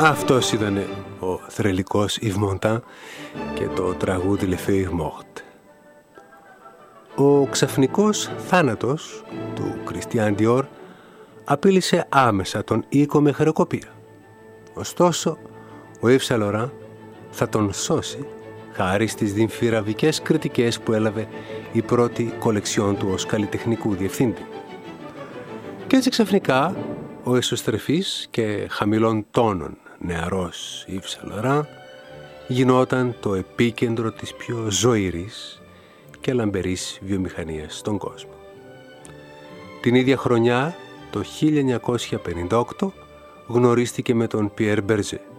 Αυτός ήταν ο θρελικός Yves Montand και το τραγούδι Le Feuille Morte. Ο ξαφνικός θάνατος του Christian Dior απείλησε άμεσα τον οίκο με χρεοκοπία. Ωστόσο, ο Yves Saint Laurent θα τον σώσει χάρη στις δημφυραβικές κριτικές που έλαβε η πρώτη κολεξιόν του ως καλλιτεχνικού διευθύντη. Και έτσι ξαφνικά ο εσωστρεφής και χαμηλών τόνων νεαρός Yves Saint Laurent γινόταν το επίκεντρο της πιο ζωηρής και λαμπερής βιομηχανίας στον κόσμο. Την ίδια χρονιά, το 1958, γνωρίστηκε με τον Pierre Berger,